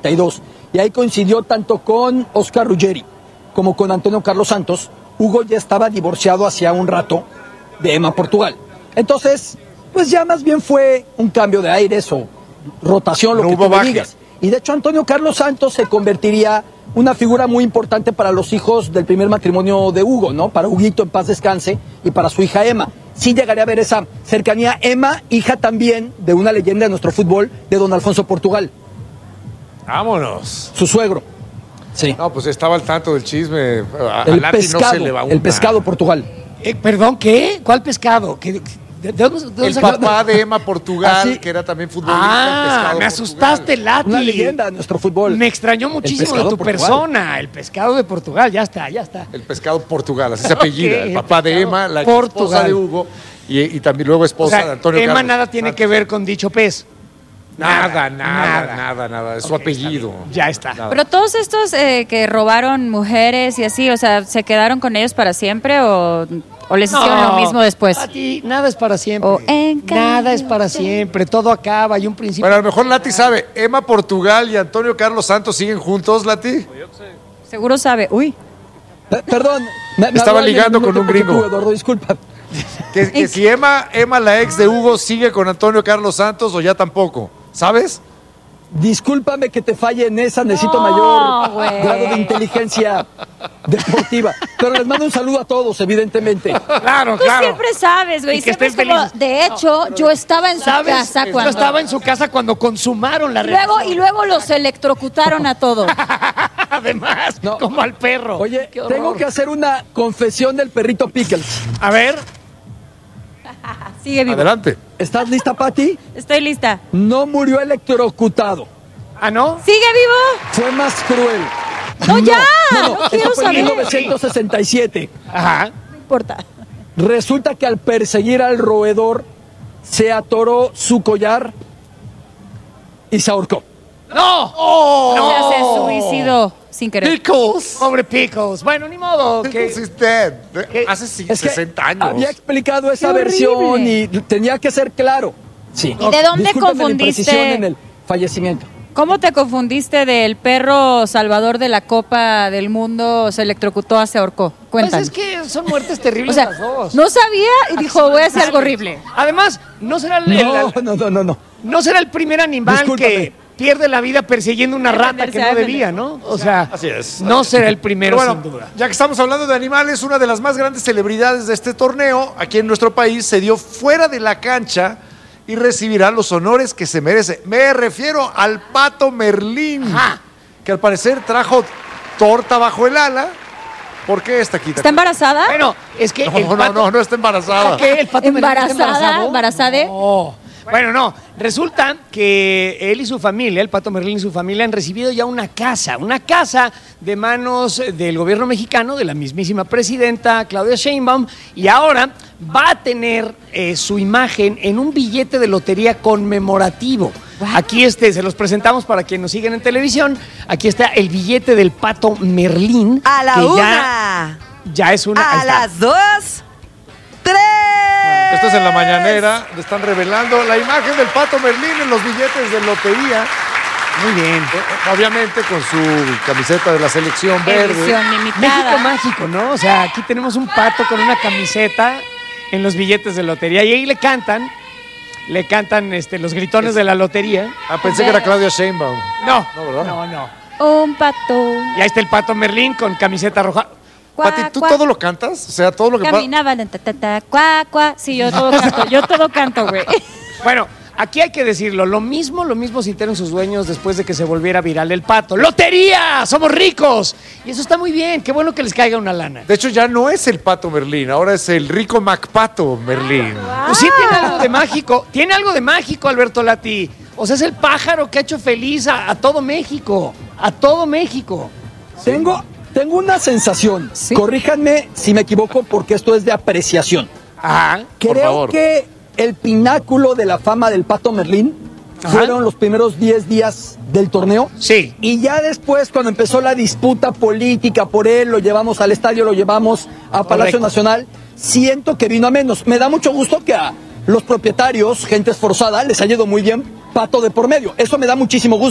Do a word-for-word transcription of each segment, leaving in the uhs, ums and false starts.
noventa y dos. Y ahí coincidió tanto con Oscar Ruggeri como con Antonio Carlos Santos. Hugo ya estaba divorciado hacía un rato de Emma Portugal. Entonces, pues ya más bien fue un cambio de aires o rotación, lo no que hubo tú me baje. digas. Y de hecho Antonio Carlos Santos se convertiría una figura muy importante para los hijos del primer matrimonio de Hugo, ¿no? Para Huguito, en paz descanse, y para su hija Emma. Sí llegaría a ver esa cercanía. Emma, hija también de una leyenda de nuestro fútbol, de don Alfonso Portugal. Vámonos. Su suegro. Sí. No, pues estaba al tanto del chisme. A, El a Lati pescado, no se le va una. el pescado Portugal. Eh, ¿Perdón, qué? ¿Cuál pescado? ¿Qué, de, de dónde, de dónde El sacaste? papá de Emma Portugal, Así. que era también futbolista. Ah, el pescado me Portugal. asustaste, Lati. Una leyenda de nuestro fútbol. Me extrañó muchísimo de pescado tu Portugal. persona. El pescado de Portugal, ya está, ya está. El pescado Portugal, así se apellida. Ok, el el papá de pescado Emma, la Portugal. esposa de Hugo y, y también luego O esposa sea, de Antonio Emma Carlos. nada tiene que ver con dicho pez. Nada, nada, nada, nada. nada. Es su Ok, apellido. está bien. Ya está. Nada. Pero todos estos eh, que robaron mujeres y así, o sea, ¿se quedaron con ellos para siempre o, o les hicieron lo mismo después? A ti, nada es para siempre. O en Nada es cambio, para sí. siempre. Todo acaba. Hay un principio. Bueno, a lo mejor Lati sabe. Emma Portugal y Antonio Carlos Santos siguen juntos, Lati. Seguro sabe. Uy. Eh, Perdón. me- me Estaba habló alguien ligando al con mismo un tiempo que gringo. tú, Eduardo, disculpa. Que, que si Emma, Emma, la ex de Hugo, sigue con Antonio Carlos Santos o ya tampoco. ¿Sabes? Discúlpame que te falle en esa, necesito No, mayor güey. grado de inteligencia deportiva. Pero les mando un saludo a todos, evidentemente. Claro, Tú claro. siempre sabes, güey. Y que Siempre estén es como, felices. de hecho, yo estaba en su ¿Sabes? casa Yo cuando... estaba en su casa cuando consumaron la Y luego, relación. y luego los electrocutaron a todos. Además, No. como al perro. Oye, Qué horror. tengo que hacer una confesión del perrito Pickles. A ver. Sigue vivo. Adelante. ¿Estás lista, Pati? Estoy lista. No murió electrocutado. ¿Ah, no? ¿Sigue vivo? Fue más cruel. No, ya. No, no, No eso quiero fue en saber. mil novecientos sesenta y siete. Ajá. No importa. Resulta que al perseguir al roedor se atoró su collar y se ahorcó. ¡No! O sea, se suicidó sin querer. Pickles. Pobre Pickles. Bueno, ni modo. Pickles Que... is dead. ¿Qué? Hace sí, Es que sesenta años. había explicado esa Qué versión horrible. y tenía que ser claro. Sí. ¿Y de dónde Discúlpeme la confundiste? imprecisión en el fallecimiento. ¿Cómo te confundiste del perro salvador de la Copa del Mundo se electrocutó a se ahorcó? Pues Cuéntanos. es que son muertes O terribles sea, las dos. no sabía y dijo, voy a hacer algo horrible. Además, no será el, No, el- no, no, no, no. no será el primer animal Discúlpame. que pierde la vida persiguiendo una rata que no Defenderse, debía, ¿no? O sea, Así es. no será el primero, Pero bueno, sin duda. ya que estamos hablando de animales, una de las más grandes celebridades de este torneo aquí en nuestro país se dio fuera de la cancha y recibirá los honores que se merece. Me refiero al Pato Merlín, Ajá. que al parecer trajo torta bajo el ala. ¿Por qué está aquí? ¿Está embarazada? Bueno, es que No, el no, pato... no, no está embarazada. ¿Qué? ¿El pato Merlín está ¿Embarazada? embarazado? ¿Embarazada? No. Bueno, no. Resulta que él y su familia, el Pato Merlín y su familia, han recibido ya una casa, una casa de manos del gobierno mexicano, de la mismísima presidenta Claudia Sheinbaum, y ahora va a tener eh, su imagen en un billete de lotería conmemorativo. Aquí este, se los presentamos para quienes nos siguen en televisión. Aquí está el billete del Pato Merlín. A la que una. Ya, ya es una... ahí A está. las dos. Tres. Esto es en la mañanera, le están revelando la imagen del Pato Merlín en los billetes de lotería. Muy bien. Eh, Obviamente con su camiseta de la selección verde. Edición México limitada. mágico, ¿no? O sea, aquí tenemos un pato con una camiseta en los billetes de lotería y ahí le cantan, le cantan este, los gritones de la lotería. Ah, pensé que era Claudia Sheinbaum. No, No, ¿verdad? no, no. Un pato. Y ahí está el Pato Merlín con camiseta roja. Cuá, Pati, ¿tú cuá. todo lo cantas? O sea, todo lo que pasa. Caminaba, ta, ta, ta, cuá, cuá. Sí, yo todo canto. Yo todo canto, güey. Bueno, aquí hay que decirlo, lo mismo, lo mismo sintieron sus dueños después de que se volviera viral el pato. ¡Lotería! ¡Somos ricos! Y eso está muy bien, qué bueno que les caiga una lana. De hecho, ya no es el Pato Merlín, ahora es el rico Macpato Merlín. Pues sí tiene algo de mágico, tiene algo de mágico, Alberto Lati. O sea, es el pájaro que ha hecho feliz a, a todo México, a todo México. Tengo, tengo una sensación. Sí. Corríjanme si me equivoco porque esto es de apreciación. Ajá. Creo Por favor. que el pináculo de la fama del Pato Merlín Ajá. fueron los primeros diez días del torneo. Sí. Y ya después, cuando empezó la disputa política por él, lo llevamos al estadio, lo llevamos a Palacio Correcto. Nacional, siento que vino a menos. Me da mucho gusto que a los propietarios, gente esforzada, les haya ido muy bien Pato de por medio. Eso me da muchísimo gusto.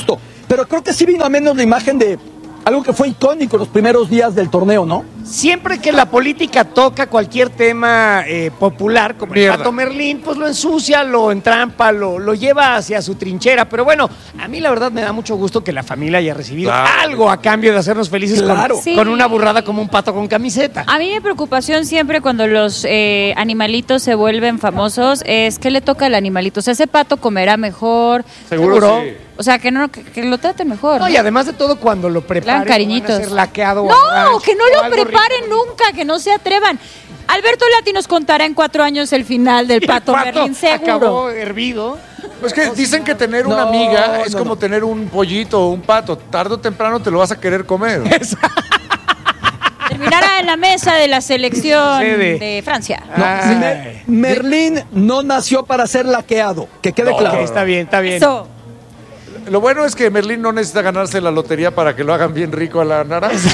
pero creo que sí vino a menos la imagen de algo que fue icónico los primeros días del torneo, ¿no? Siempre que la política toca cualquier tema eh, popular, como Mierda. el Pato Merlín, pues lo ensucia, lo entrampa, lo, lo lleva hacia su trinchera. Pero bueno, a mí la verdad me da mucho gusto que la familia haya recibido Claro. algo a cambio de hacernos felices Claro. con, Sí. con una burrada como un pato con camiseta. A mí mi preocupación siempre cuando los eh, animalitos se vuelven famosos es qué le toca al animalito. O sea, ese pato comerá mejor. Seguro. sí. O sea, que no que, que lo traten mejor. No, y además de todo, cuando lo preparen, Claro, cariñitos. van a ser laqueado o No, ranch que no o lo algo preparen rico. nunca, que no se atrevan. Alberto Lati nos contará en cuatro años el final del El Pato, Merlín, seguro. acabó hervido. Pues que dicen que tener una No, amiga es no, como no. tener un pollito o un pato. Tarde o temprano te lo vas a querer comer. Terminará en la mesa de la selección Sucede. de Francia. No, Ay. Me- Merlín no nació para ser laqueado, que quede Ok, claro. está bien, está bien. Eso. Lo bueno es que Merlín no necesita ganarse la lotería para que lo hagan bien rico a la naranja.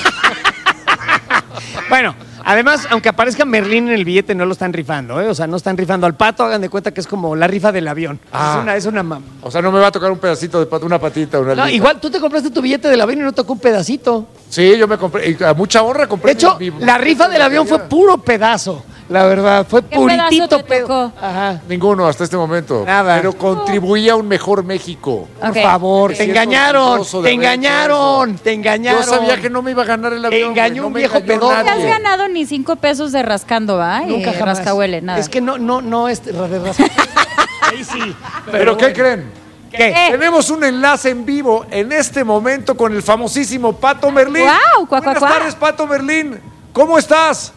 Bueno, además, aunque aparezca Merlín en el billete, no lo están rifando, ¿eh? O sea, no están rifando al pato, hagan de cuenta que es como la rifa del avión. Ah. Es una, es una mam- O sea, no me va a tocar un pedacito de pato, una patita, una No, alita. igual tú te compraste tu billete del avión y no tocó un pedacito. Sí, yo me compré, y a mucha honra compré. De hecho, mi- mi- la rifa del avión fue puro pedazo, la verdad. Fue ¿Qué puritito pedazo te pedo. tocó? Ajá. Ninguno hasta este momento. Nada. Pero contribuía a un mejor México. Por Ok. favor, Me te siento engañaron, orgulloso de te haber hecho engañaron, eso. te engañaron. Yo sabía que no me iba a ganar el avión. Engañó güey, no un me viejo engañó pedón. No te has nadie. ganado ni cinco pesos de rascando, ¿va? Nunca Eh, jamás. rascahuele, nada. Es que no, no, no es de rascahuele. Ahí sí. ¿Pero qué bueno. creen? ¿Qué? Eh. Tenemos un enlace en vivo en este momento con el famosísimo Pato Merlín. ¡Guau! Cuá, cuá, Buenas cuá. tardes, Pato Merlín. ¿Cómo estás?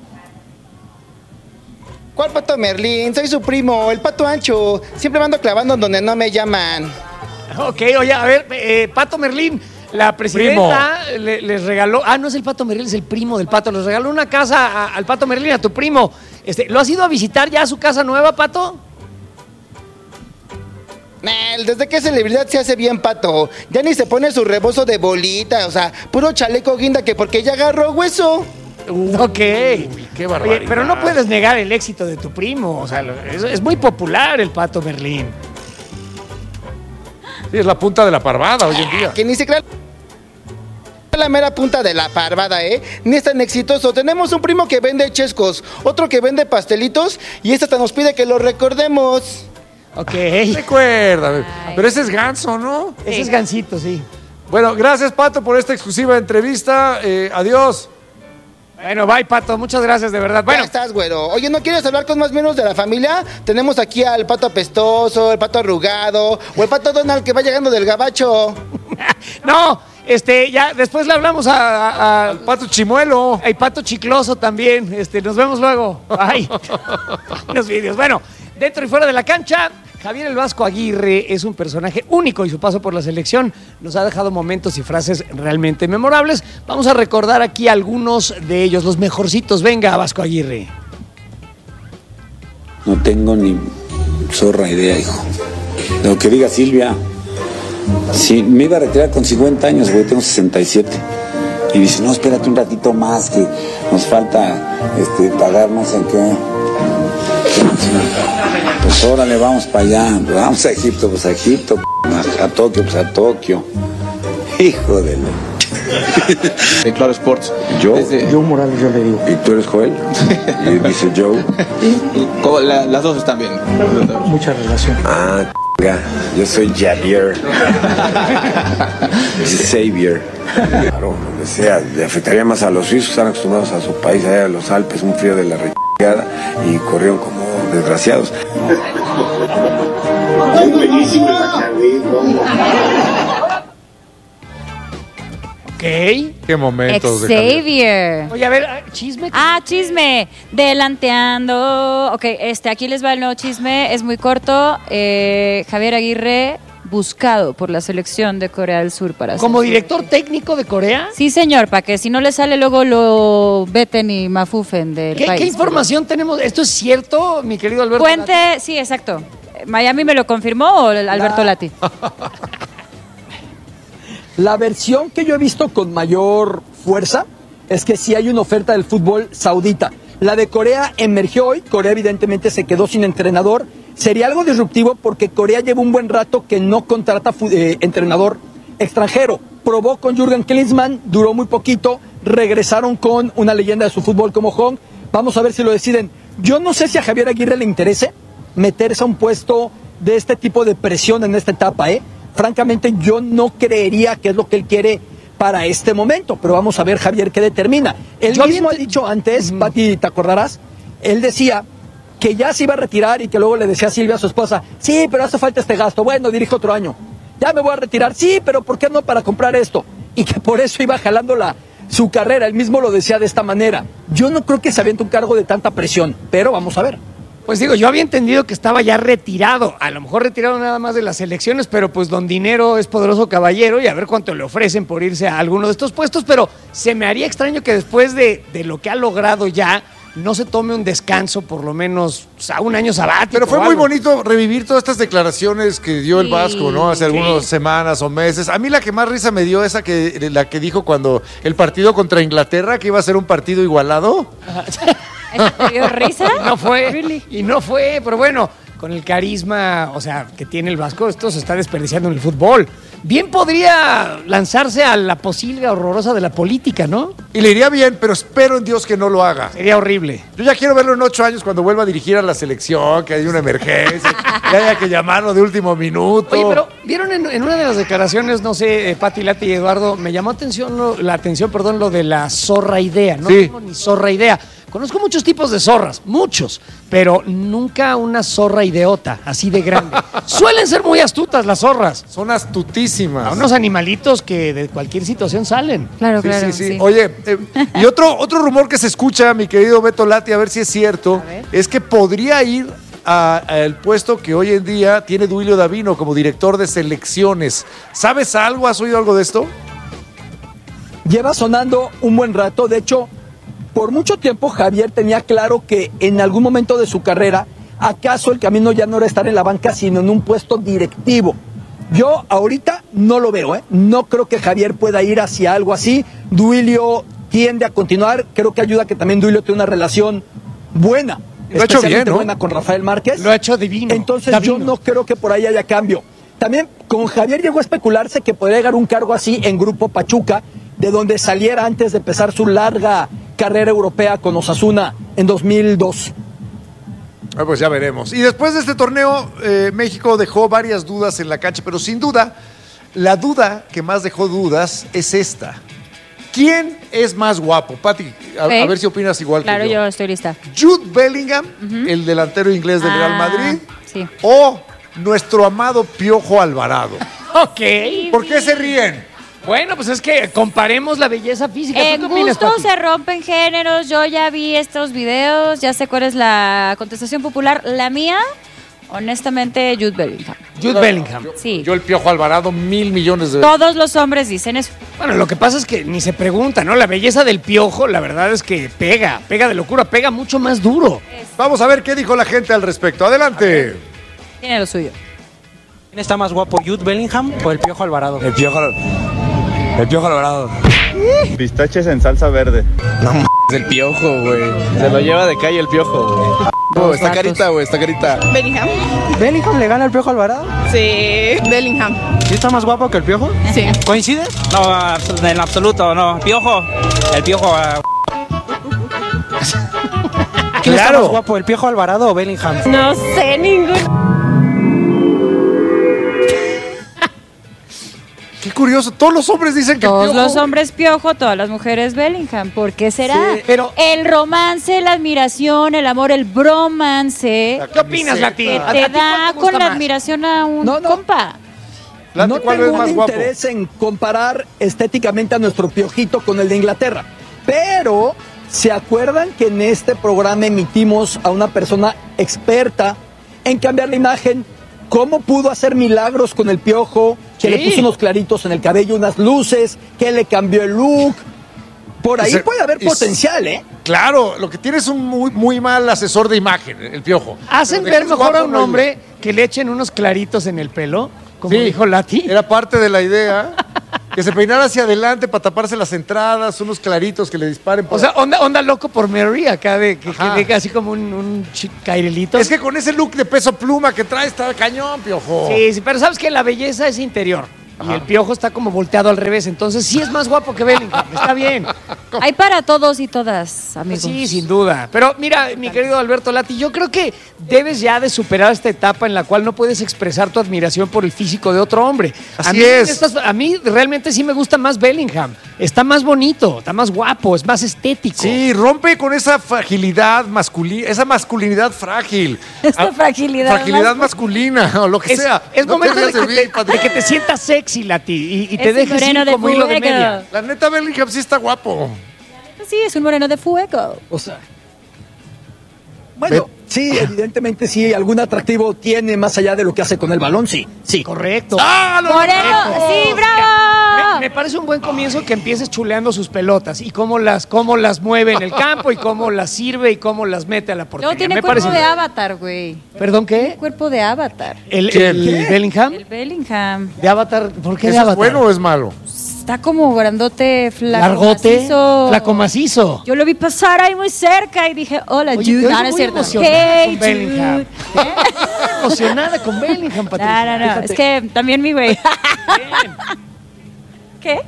¿Cuál Pato Merlín? Soy su primo, el Pato Ancho. Siempre me ando clavando en donde no me llaman. Ok, oye, a ver, eh, Pato Merlín, la presidenta le- les regaló, ah, no es el Pato Merlín, es el primo del Pato, les regaló una casa a- al Pato Merlín, a tu primo. Este, ¿lo has ido a visitar ya a su casa nueva, Pato? Nel, desde que es celebridad se hace bien Pato. Ya ni se pone su rebozo de bolita, o sea, puro chaleco guinda que porque ya agarró hueso. Ok. qué barbaridad. Oye, pero no puedes negar el éxito de tu primo, o sea, lo- es, es muy popular el Pato Merlín. Sí, es la punta de la parvada hoy en día. Que ni se crea la mera punta de la parvada, ¿eh? Ni es tan exitoso. Tenemos un primo que vende chescos, otro que vende pastelitos y este hasta nos pide que lo recordemos. Ok. Recuerda. Ay. Pero ese es Ganso, ¿no? Ese es Gansito, sí. Bueno, gracias, Pato, por esta exclusiva entrevista. Eh, adiós. Bueno, bye, Pato, muchas gracias, de verdad. Bueno. Bueno, Ya estás, güero. Oye, ¿no quieres hablar con más miembros de la familia? Tenemos aquí al pato apestoso, el pato arrugado o el pato Donald que va llegando del gabacho. no, este, ya después le hablamos a, a- a- Pato Chimuelo. Hay Pato Chicloso también. Este, nos vemos luego. Bye. Los vídeos. Bueno, dentro y fuera de la cancha, Javier El Vasco Aguirre es un personaje único y su paso por la selección nos ha dejado momentos y frases realmente memorables. Vamos a recordar aquí algunos de ellos, los mejorcitos. Venga, Vasco Aguirre. No tengo ni zorra idea, hijo. De lo que diga Silvia. Sí, me iba a retirar con cincuenta años, güey, tengo sesenta y siete. Y dice, no, espérate un ratito más, que nos falta este, pagar no sé qué. Pues órale, vamos para allá. Vamos a Egipto, pues a Egipto. A, a Tokio, pues a Tokio. Hijo de la... De Claro Sports. ¿Yo? Desde- Joe Morales, yo le digo. ¿Y tú eres Joel? Y dice Joe. Como la- las dos están bien. Mucha relación. Ah, c***, yo soy Javier. Xavier. Claro, lo que sea. Le afectaría más a los suizos, están acostumbrados a su país, allá a los Alpes, un frío de la rechingada, y corrieron como desgraciados. Ok. Qué momentos. de Javier. Xavier. Oye, a ver, chisme. Ah, chisme. Delanteando. Ok, este, aquí les va el nuevo chisme. Es muy corto. Eh, Javier Aguirre, buscado por la selección de Corea del Sur para Como ser su- director técnico de Corea. Sí, señor, para que si no le sale luego lo veten y mafufen del ¿Qué, país. qué información tenemos? ¿Esto es cierto, mi querido Alberto? Puente, sí, exacto. ¿Miami me lo confirmó o el Alberto Lati? La versión que yo he visto con mayor fuerza es que sí hay una oferta del fútbol saudita. La de Corea emergió hoy. Corea evidentemente se quedó sin entrenador. sería algo disruptivo porque Corea lleva un buen rato que no contrata eh, entrenador extranjero. Probó con Jürgen Klinsmann, duró muy poquito, regresaron con una leyenda de su fútbol como Hong. Vamos a ver si lo deciden. Yo no sé si a Javier Aguirre le interese meterse a un puesto de este tipo de presión en esta etapa, ¿eh? Francamente, yo no creería que es lo que él quiere para este momento, pero vamos a ver, Javier, qué determina. Él Yo mismo había ha dicho antes, mm. Pati, ¿te acordarás? Él decía que ya se iba a retirar y que luego le decía a Silvia, a su esposa, sí, pero hace falta este gasto, bueno, dirijo otro año. Ya me voy a retirar, sí, pero ¿por qué no para comprar esto? Y que por eso iba jalando la, su carrera, él mismo lo decía de esta manera. Yo no creo que se aviente un cargo de tanta presión, pero vamos a ver. Pues digo, yo había entendido que estaba ya retirado, a lo mejor retirado nada más de las elecciones, pero pues don Dinero es poderoso caballero y a ver cuánto le ofrecen por irse a alguno de estos puestos, pero se me haría extraño que después de, de lo que ha logrado ya, no se tome un descanso, por lo menos, o sea, un año sabático. Pero fue o muy algo. bonito revivir todas estas declaraciones que dio el Vasco, ¿no? Hace Sí. algunas semanas o meses. A mí la que más risa me dio esa que la que dijo cuando el partido contra Inglaterra, que iba a ser un partido igualado. ¿Eso te dio risa? No fue, Really? y no fue, pero bueno, con el carisma, o sea, que tiene el Vasco, esto se está desperdiciando en el fútbol. Bien podría lanzarse a la posilga horrorosa de la política, ¿no? Y le iría bien, pero espero en Dios que no lo haga. Sería horrible. Yo ya quiero verlo en ocho años cuando vuelva a dirigir a la selección, que hay una emergencia, que haya que llamarlo de último minuto. Oye, pero vieron en, en una de las declaraciones, no sé, eh, Pati, Lati y Eduardo, me llamó atención lo- la atención, perdón, lo de la zorra idea. No Sí. tengo ni zorra idea. Conozco muchos tipos de zorras, muchos, pero nunca una zorra idiota, así de grande. Suelen ser muy astutas las zorras. Son astutísimas. A unos animalitos que de cualquier situación salen. Claro, Sí, claro. sí, sí. sí. Oye, eh, y otro, otro rumor que se escucha, mi querido Beto Lati, a ver si es cierto, A ver. es que podría ir a- al puesto que hoy en día tiene Duilio Davino como director de selecciones. ¿Sabes algo? ¿Has oído algo de esto? Lleva sonando un buen rato, de hecho, por mucho tiempo Javier tenía claro que en algún momento de su carrera, acaso el camino ya no era estar en la banca, sino en un puesto directivo. Yo ahorita no lo veo, ¿eh? No creo que Javier pueda ir hacia algo así. Duilio tiende a continuar, creo que ayuda que también Duilio tiene una relación buena, Lo ha hecho especialmente bien, ¿no? buena con Rafael Márquez. Lo ha hecho divino. Entonces Davino. yo no creo que por ahí haya cambio. También con Javier llegó a especularse que podría llegar un cargo así en Grupo Pachuca, de donde saliera antes de empezar su larga carrera europea con Osasuna en dos mil dos. Ah, pues ya veremos. Y después de este torneo, eh, México dejó varias dudas en la cancha, pero sin duda, la duda que más dejó dudas es esta. ¿Quién es más guapo? Pati, a, Ok. a ver si opinas igual Claro, que yo. yo estoy lista. Jude Bellingham, el delantero inglés del Real Ah, Madrid, sí. o nuestro amado Piojo Alvarado. Ok. ¿Por qué se ríen? Bueno, pues es que comparemos la belleza física. ¿Tú En qué opinas, gusto Pati? se rompen géneros. Yo ya vi estos videos, ya sé cuál es la contestación popular. La mía, honestamente, Jude Bellingham. Jude Bellingham. Sí. Yo el Piojo Alvarado, mil millones de... Todos los hombres dicen eso. Bueno, lo que pasa es que ni se pregunta, ¿no? La belleza del Piojo, la verdad es que pega, pega de locura, pega mucho más duro. Vamos a ver qué dijo la gente al respecto. Adelante. Tiene lo suyo. ¿Quién está más guapo, Jude Bellingham o el Piojo Alvarado? El Piojo, el Piojo Alvarado. Pistaches en salsa verde. No m***, el Piojo, güey. Se lo lleva de calle el piojo, güey. Oh, está carita, güey, está carita. Bellingham. ¿Bellingham le gana al Piojo Alvarado? Sí, Bellingham. ¿Sí está más guapo que el Piojo? Sí. ¿Coincides? No, abs- en absoluto, no. Piojo, el Piojo... ah, ¿Quién está Claro. más guapo, el Piojo Alvarado o Bellingham? No sé ninguno. Qué curioso. Todos los hombres dicen que el Todos Piojo- los hombres Piojo, todas las mujeres Bellingham. ¿Por qué será? Sí, pero- El romance, la admiración, el amor, el bromance La ¿Qué opinas, camiseta. Lati? que ¿A te ti cuál da te con gusta la más? admiración a un No, no. compa. Lati, No ¿cuál tengo es más un guapo? interés en comparar estéticamente a nuestro Piojito con el de Inglaterra, pero ¿se acuerdan que en este programa emitimos a una persona experta en cambiar la imagen? ¿Cómo pudo hacer milagros con el Piojo? Que Sí. le puso unos claritos en el cabello, unas luces, que le cambió el look. Por ahí Y se- puede haber y se- potencial, ¿eh? Claro, lo que tiene es un muy, muy mal asesor de imagen, el Piojo. Hacen Pero de ver que es mejor guapo, a un no hombre que le echen unos claritos en el pelo, como Sí, dijo Lati. Era parte de la idea. Que se peinara hacia adelante para taparse las entradas, unos claritos que le disparen. Por... O sea, onda, onda loco por Mary acá, de que, que deja así como un, un cairelito. Es que con ese look de Peso Pluma que trae está cañón, Piojo. Sí, sí, pero sabes que la belleza es interior. Ajá. Y el Piojo está como volteado al revés, entonces sí es más guapo que Bellingham, está bien. Hay para todos y todas, amigos. Sí, sin duda. Pero mira, mi querido Alberto Lati, yo creo que debes ya de superar esta etapa en la cual no puedes expresar tu admiración por el físico de otro hombre. Así a mí, es. Estas, a mí realmente sí me gusta más Bellingham. Está más bonito, está más guapo, es más estético. Sí, rompe con esa fragilidad masculina, esa masculinidad frágil. Esta fragilidad. Fragilidad masculina, o lo que es, sea. Es no momento de que, bien, te, de que te sientas sexy, Lati, y, y te Es dejes moreno ir de como hilo de fuego. media. La neta, Bellingham sí está guapo. Sí, es un moreno de fuego. O sea. Bueno, sí, evidentemente sí, algún atractivo tiene más allá de lo que hace con el balón, sí, sí. Correcto. ¡Ah, lo Moreno, sí, bravo. Me, me parece un buen comienzo que empieces chuleando sus pelotas y cómo las, cómo las mueve en el campo y cómo las sirve y cómo las mete a la portería. No, tiene me cuerpo parece de Avatar, güey. ¿Perdón qué? Cuerpo de Avatar. ¿El, ¿Quién? el ¿Qué? Bellingham? El Bellingham. ¿De Avatar? ¿Por qué de ¿Eso Avatar? es bueno o es malo? Está como grandote, flaco, Largote, macizo. flaco macizo. Yo lo vi pasar ahí muy cerca y dije, hola, Oye, dude. te oigo No, no es muy cierto. emocionada Hey, con Bellingham. dude. ¿Eh? Emocionada con Bellingham, Patricia. No, no, no. Fíjate. Es que también mi güey. ¿Qué?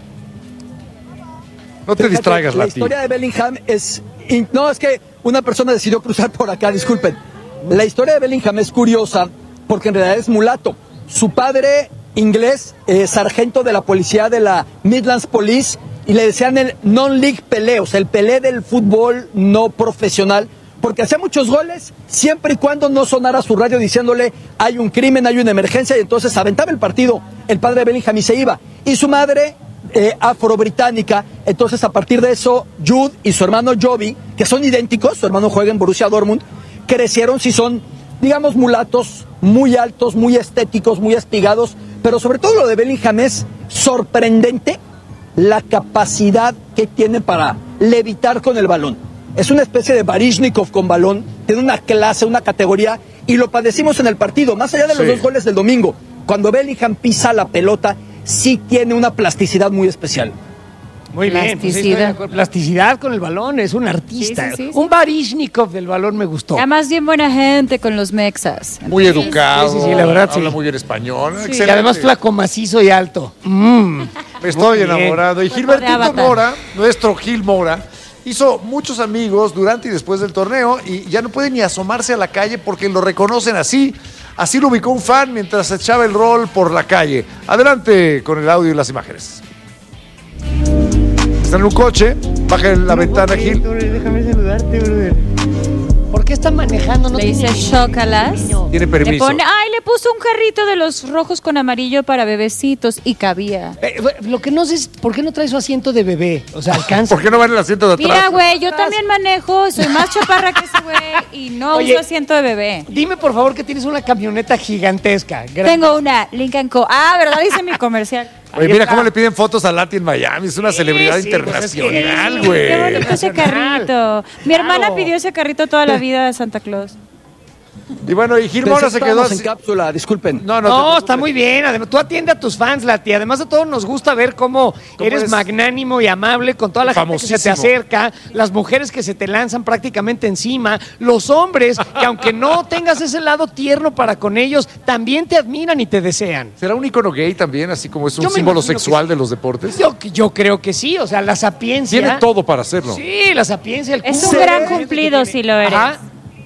No te Fíjate, distraigas, La Lati. historia de Bellingham es... in- No, es que una persona decidió cruzar por acá, disculpen. La historia de Bellingham es curiosa porque en realidad es mulato. Su padre, inglés, eh, sargento de la policía de la Midlands Police, y le decían el non-league Pelé, o sea, el Pelé del fútbol no profesional, porque hacía muchos goles siempre y cuando no sonara su radio diciéndole hay un crimen, hay una emergencia, y entonces aventaba el partido el padre de Bellingham y se iba. Y su madre... Eh, afro-británica, entonces a partir de eso Jude y su hermano Joby, que son idénticos, su hermano juega en Borussia Dortmund, crecieron, si son, digamos, mulatos, muy altos, muy estéticos, muy espigados, pero sobre todo lo de Bellingham es sorprendente la capacidad que tiene para levitar con el balón. Es una especie de Baryshnikov con balón, tiene una clase, una categoría, y lo padecimos en el partido, más allá de los Sí. dos goles del domingo. Cuando Bellingham pisa la pelota, sí tiene una plasticidad muy especial. Muy bien. pues, sí, estoy de acuerdo. Plasticidad con el balón, es un artista. Sí, sí, sí, un sí. Baryshnikov del balón me gustó. Además, bien buena gente con los mexas. Muy educado. Sí, sí, sí, la verdad, Habla sí. muy bien español. Sí, Excelente. y además flaco, macizo y alto. Mm. Me estoy Muy bien. enamorado. Y Cuerpo de Gilbertito Avatar. Mora, nuestro Gil Mora, hizo muchos amigos durante y después del torneo y ya no puede ni asomarse a la calle porque lo reconocen así. Así lo ubicó un fan mientras echaba el rol por la calle. Adelante con el audio y las imágenes. Está en un coche, baja la ventana, Gil. Déjame saludarte, brother. ¿Por qué está manejando? No Le dice tiene- chócalas. Tiene Le permiso. pone, ay, le puso un carrito de los rojos con amarillo para bebecitos y cabía. Eh, lo que no sé es, ¿por qué no trae su asiento de bebé? O sea, alcanza. ¿Por qué no va en el asiento de atrás? Mira, güey, yo también manejo, soy más chaparra que ese güey y no Oye. uso asiento de bebé. Dime, por favor, que tienes una camioneta gigantesca. Gra- Tengo una Lincoln Co. Ah, ¿verdad? Dice mi comercial. Oye, Ahí mira está. cómo le piden fotos a Lati en Miami. Es una Sí, celebridad sí, pues es que- internacional, Qué güey. bonito ese Nacional. carrito. Mi hermana Claro. pidió ese carrito toda la vida de Santa Claus. Y bueno, y Gil Mora se quedó Estamos en así. cápsula, disculpen. No, no, No, te está muy bien. Además, tú atiende a tus fans, Lati. Además de todo, nos gusta ver cómo, ¿Cómo eres eres? magnánimo y amable con toda la gente que se te Famosísimo. acerca, las mujeres que se te lanzan prácticamente encima, los hombres que aunque no tengas ese lado tierno para con ellos, también te admiran y te desean. ¿Será un ícono gay también, así como es un Yo me símbolo imagino que sexual sí. de los deportes? Yo, yo creo que sí, o sea, la sapiencia. Tiene todo para hacerlo. Sí, la sapiencia, el Es un culo. gran cumplido si lo eres. Ajá.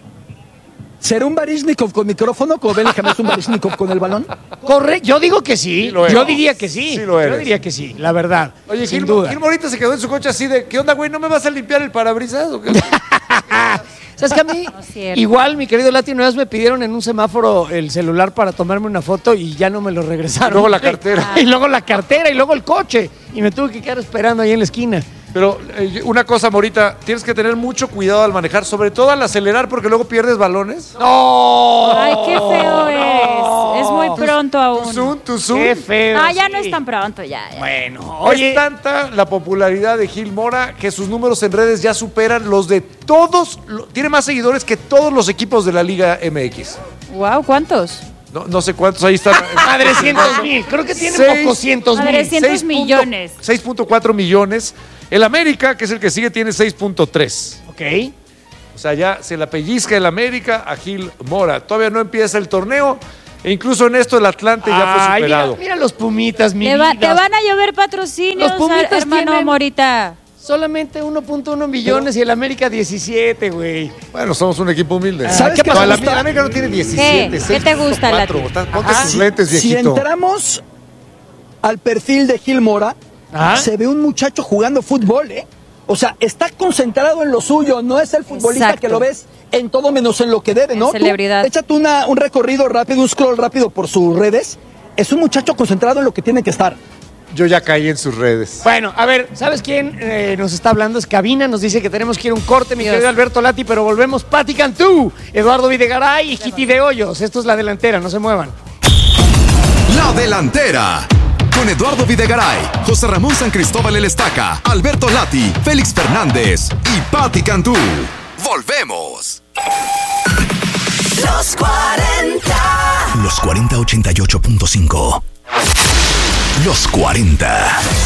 ¿Será un Baryshnikov con micrófono como Bellingham es un Baryshnikov con el balón? Corre, yo digo que sí. Sí lo eres. Yo diría que sí. Sí lo eres. Yo diría que sí, la verdad. Oye, sin Gil, duda. Gil Morita se quedó en su coche así de, ¿qué onda, güey? ¿No me vas a limpiar el parabrisas o qué? ¿Sabes que a mí? No es cierto. Igual, mi querido Lati, una vez me pidieron en un semáforo el celular para tomarme una foto y ya no me lo regresaron. Y luego la cartera. Y luego la cartera y luego el coche. Y me tuve que quedar esperando ahí en la esquina. Pero eh, una cosa, Morita, tienes que tener mucho cuidado al manejar, sobre todo al acelerar porque luego pierdes balones. ¡No! Ay, qué feo es. Es muy pronto Tu aún. zoom, tu zoom. ¡Qué feo! Ah, ya sí. no es tan pronto, ya. ya. Bueno, oye. Es tanta la popularidad de Gil Mora que sus números en redes ya superan los de todos, lo- tiene más seguidores que todos los equipos de la Liga M X. Wow, ¿cuántos? No, no sé cuántos, ahí están. Madrecientos mil, creo que tiene Seis- pococientos mil. Madrecientos millones. seis punto cuatro millones. El América, que es el que sigue, tiene seis punto tres. Ok. O sea, ya se la pellizca el América a Gil Mora. Todavía no empieza el torneo. E incluso en esto el Atlante ya fue Ay, superado. Mira, mira los Pumitas, mi Te, va- te vida. van a llover patrocinios, Los Pumitas hermano tienen- Morita. Solamente uno punto uno millones y el América diecisiete, güey. Bueno, somos un equipo humilde. ¿Sabes qué No, pasó? el América, el América no tiene diecisiete. ¿Qué? ¿Qué te gusta, seis punto Lati? cuatro. Ponte Ajá. sus lentes, Si viejito. entramos al perfil de Gil Mora, Ajá. se ve un muchacho jugando fútbol, ¿eh? O sea, está concentrado en lo suyo, no es el futbolista Exacto. que lo ves en todo menos en lo que debe, ¿no? En celebridad. Tú, échate una, un recorrido rápido, un scroll rápido por sus redes. Es un muchacho concentrado en lo que tiene que estar. Yo ya caí en sus redes. Bueno, a ver, ¿sabes quién eh, nos está hablando? Es Cabina, nos dice que tenemos que ir a un corte, mi querido Alberto Lati, pero volvemos. Pati Cantú, Eduardo Videgaray y Kitty de Hoyos. Esto es La Delantera, no se muevan. La Delantera. Con Eduardo Videgaray, José Ramón San Cristóbal El Estaca, Alberto Lati, Félix Fernández y Pati Cantú. Volvemos. Los cuarenta. Los cuarenta ochenta y ocho punto cinco. Los cuarenta.